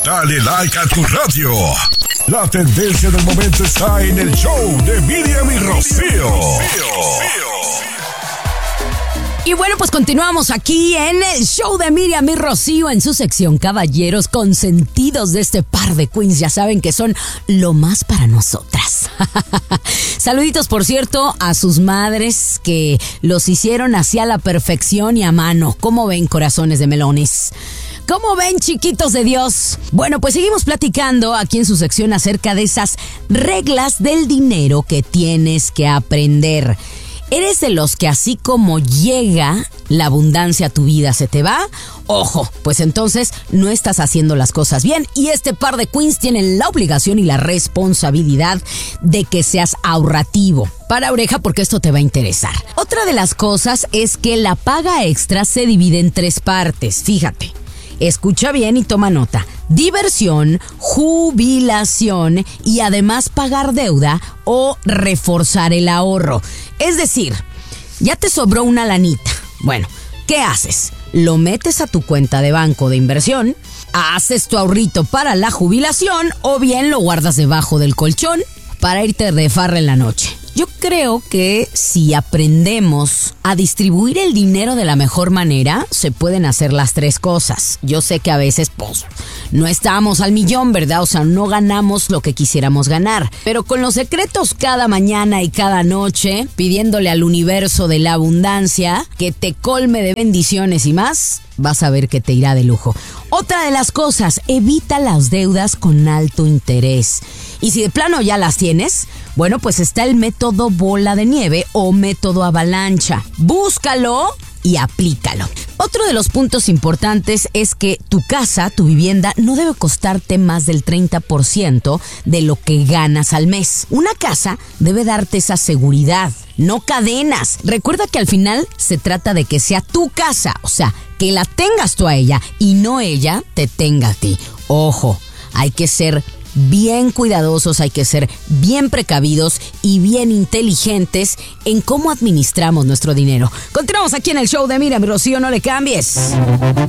Dale like a tu radio. La tendencia del momento está en el show de Miriam y Rocío. Y bueno, pues continuamos aquí en el show de Miriam y Rocío en su sección Caballeros Consentidos de este par de queens. Ya saben que son lo más para nosotras. Saluditos, por cierto, a sus madres que los hicieron hacia la perfección y a mano. ¿Cómo ven, corazones de melones? ¿Cómo ven, chiquitos de Dios? Bueno, pues seguimos platicando aquí en su sección acerca de esas reglas del dinero que tienes que aprender. ¿Eres de los que así como llega la abundancia a tu vida se te va? Ojo, pues entonces no estás haciendo las cosas bien y este par de queens tienen la obligación y la responsabilidad de que seas ahorrativo. Para oreja porque esto te va a interesar. Otra de las cosas es que la paga extra se divide en 3 partes, fíjate. Escucha bien y toma nota. Diversión, jubilación y además pagar deuda o reforzar el ahorro. Es decir, ya te sobró una lanita. Bueno, ¿qué haces? Lo metes a tu cuenta de banco de inversión, haces tu ahorrito para la jubilación o bien lo guardas debajo del colchón para irte de farra en la noche. Yo creo que si aprendemos a distribuir el dinero de la mejor manera, se pueden hacer las 3 cosas. Yo sé que a veces, pues, no estamos al millón, ¿verdad? O sea, no ganamos lo que quisiéramos ganar. Pero con los secretos cada mañana y cada noche, pidiéndole al universo de la abundancia que te colme de bendiciones y más, vas a ver que te irá de lujo. Otra de las cosas, evita las deudas con alto interés. Y si de plano ya las tienes, bueno, pues está el método bola de nieve o método avalancha. Búscalo y aplícalo. Otro de los puntos importantes es que tu casa, tu vivienda, no debe costarte más del 30% de lo que ganas al mes. Una casa debe darte esa seguridad, no cadenas. Recuerda que al final se trata de que sea tu casa, o sea, que la tengas tú a ella y no ella te tenga a ti. Ojo, hay que ser bien cuidadosos, hay que ser bien precavidos y bien inteligentes en cómo administramos nuestro dinero. Continuamos aquí en el show de Miriam y Rocío, no le cambies.